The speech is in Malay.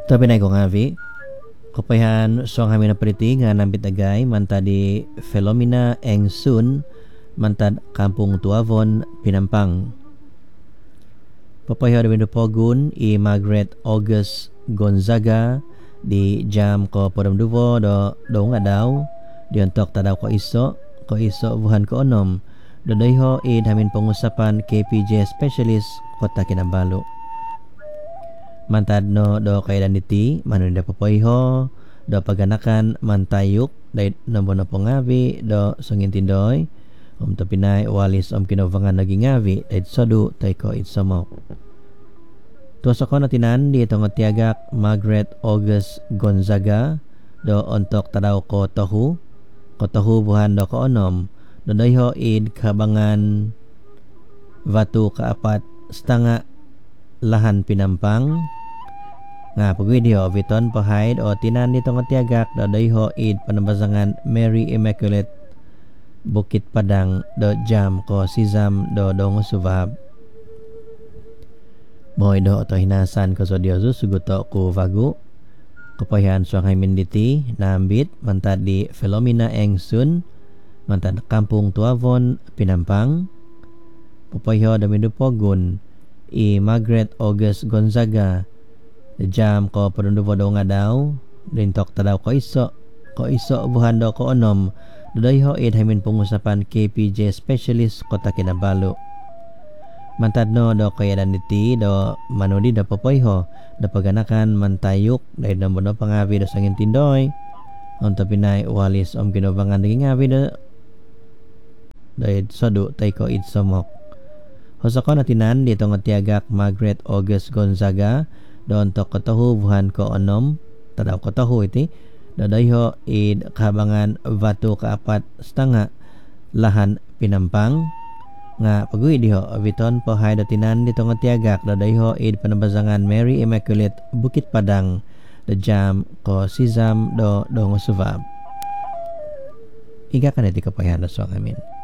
Tapi na ko ngavi, kapayan so kami na priti nga nambit agay manta di Philomena Engsun mantad Kampung Tuavon, Pinampang. Papayaw na pogun i Margaret August Gonzaga di jam ko podamduvo do nga daw di untuk tadaw ko iso buhan ko onom do dayho i hamin pengusapan KPJ specialist Kota Kinabalu. Mantad no do kailan diti manunda papayho do paganakan mantayuk day nambono pongavi do sungintindoy tapinay walis kinovangan naging ngavi day sodu tay ko itsomok. Tuwa ko natinan di itong tiagak Margaret August Gonzaga do ontok tadaw ko tohu buhan do ko onom do dayho id kabangan batu kaapat stanga lahan Pinampang nga pagwideo viton pahaid o tinan nitong tiagak do dayho id panabazangan Mary Immaculate Bukit Padang do jam ko sizam do dong subab boy do to hinasan ko so diosu suguto ku vagu kapayan so minditi nambit mantad di Philomena Engsun mantad Kampung Tuavon, Pinampang. Papayo damidu pogun i Margaret August Gonzaga jam ko padunduvo do nga daw dintok tadaw ko iso buhan do ko onom dayho id hamin pengusapan KPJ specialist Kota Kinabalu. Mantad no do kaya daniti do manudi do papayo do paganakan mantayuk day do bono pangavi do sangin tindoy untuk pinay walis kinovangan naging ngavi do day sodu tay ko id somok. Hosako natinan dito nga tiagak Margaret August Gonzaga do untuk katahu buhan ko onom tadaw katahu iti do dayho id kabangan batu kaapat stanga lahan Pinampang nga pagui diho viton pahay do tinan dito nga tiagak do dayho id panabazangan Mary Immaculate Bukit Padang do jam ko sizam do dong subab. Iga kan iti kapayan so amin.